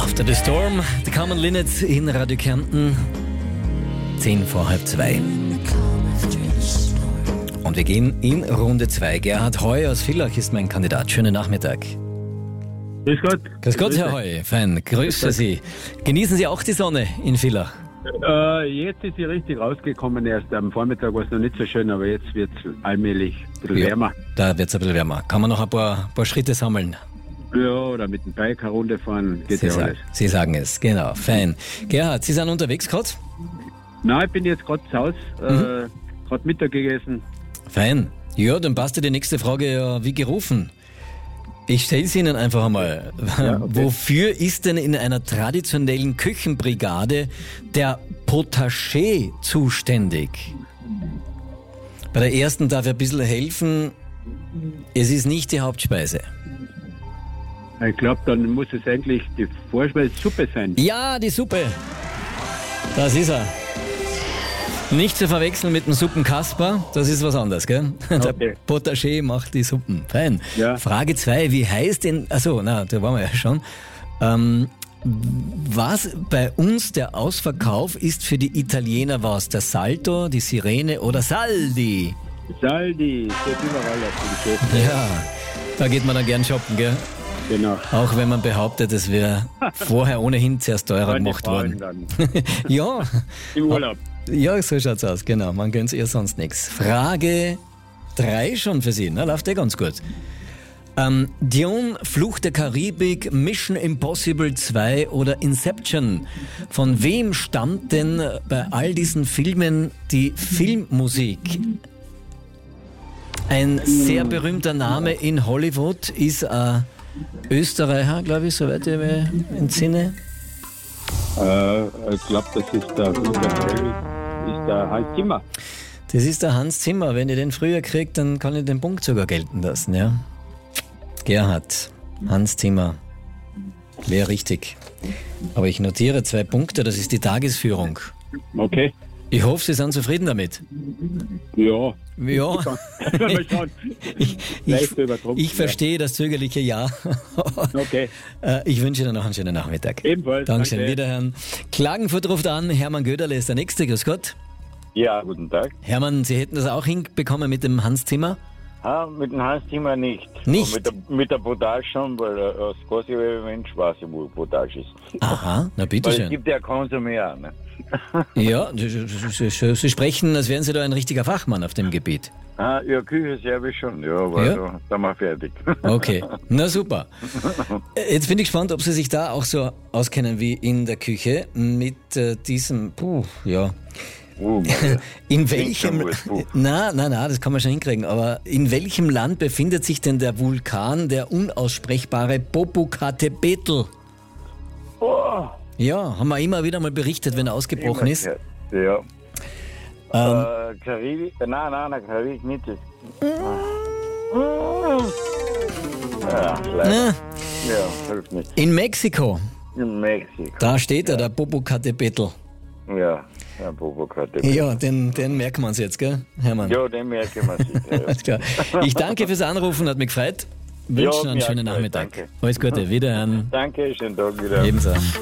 After the Storm, The Common Linnets in Radio Kärnten, 1:10 Und wir gehen in Runde 2. Gerhard Heu aus Villach ist mein Kandidat. Schönen Nachmittag. Grüß Gott. Grüß Gott, Herr Heu. Fein. Grüße Sie. Genießen Sie auch die Sonne in Villach? Jetzt ist sie richtig rausgekommen. Erst am Vormittag war es noch nicht so schön, aber jetzt wird es allmählich ein bisschen wärmer. Da wird es ein bisschen wärmer. Kann man noch ein paar Schritte sammeln? Ja, oder mit dem Bike eine Runde fahren, geht ja alles. Sie sagen es, genau. Fein. Gerhard, Sie sind unterwegs gerade? Nein, ich bin jetzt gerade zu Hause, gerade Mittag gegessen. Fein. Ja, dann passt ja die nächste Frage ja wie gerufen. Ich stelle es Ihnen einfach einmal. Ja, okay. Wofür ist denn in einer traditionellen Küchenbrigade der Potager zuständig? Bei der ersten darf ich ein bisschen helfen. Es ist nicht die Hauptspeise. Ich glaube, dann muss es eigentlich die Vorspeise-Suppe sein. Ja, die Suppe. Das ist er. Nicht zu verwechseln mit dem Suppenkasper, das ist was anderes, gell? Okay. Der Potager macht die Suppen. Fein. Ja. Frage 2, wie heißt denn, da waren wir ja schon. Was bei uns der Ausverkauf ist für die Italiener was? Der Salto, die Sirene oder Saldi? Saldi, steht überall auf dem Schiff. Ja, da geht man dann gern shoppen, gell? Genau. Auch wenn man behauptet, es wäre vorher ohnehin zuerst teurer gemacht worden. Ja. Im Urlaub. Ja, so schaut's aus, genau. Man gönnt's ihr sonst nichts. Frage 3 schon für Sie, läuft ganz gut. Dune, Fluch der Karibik, Mission Impossible 2 oder Inception. Von wem stammt denn bei all diesen Filmen die Filmmusik? Ein sehr berühmter Name in Hollywood ist Österreicher, glaube ich, soweit ich mich entsinne. Ich glaube, das ist der Hans Zimmer. Das ist der Hans Zimmer. Wenn ich den früher kriege, dann kann ich den Punkt sogar gelten lassen, ja. Gerhard, Hans Zimmer. Wäre richtig. Aber ich notiere 2 Punkte, das ist die Tagesführung. Okay. Ich hoffe, Sie sind zufrieden damit. Ja. Ja. Ich verstehe das zögerliche Ja. Okay. Ich wünsche Ihnen noch einen schönen Nachmittag. Ebenfalls. Dankeschön. Wiederhören. Klagenfurt ruft an. Hermann Göderle ist der Nächste. Grüß Gott. Ja, guten Tag. Hermann, Sie hätten das auch hinbekommen mit dem Hans Zimmer? Mit dem Hans Zimmer nicht. Nicht? Mit der Potage schon, weil als quasi Mensch weiß ich, wo Potage ist. Aha, na bitteschön. Es gibt ja Konsum auch, ne? Ja, Sie sprechen, als wären Sie da ein richtiger Fachmann auf dem Gebiet. Ja, Küche selber schon, ja, aber ja? Da sind wir fertig. Okay, na super. Jetzt bin ich gespannt, ob Sie sich da auch so auskennen wie in der Küche mit diesem, in welchem, das kann man schon hinkriegen, aber in welchem Land befindet sich denn der Vulkan, der unaussprechbare Popocatépetl? Oh. Ja, haben wir immer wieder mal berichtet, wenn er ausgebrochen ist. Ja. Karibik? Nein, Karibik nicht. Ja, leider. Ja, hilft nicht. In Mexiko. In Mexiko. Da steht er, der Popocatépetl. Ja, der Popocatépetl. Ja, den merken wir uns jetzt, gell, Hermann? Ja, den merken wir sich. Alles klar. Ich danke fürs Anrufen, hat mich gefreut. Wünschen einen schönen Nachmittag. Danke. Alles Gute, wiederhören. Danke, schönen Tag wieder. Ebenso.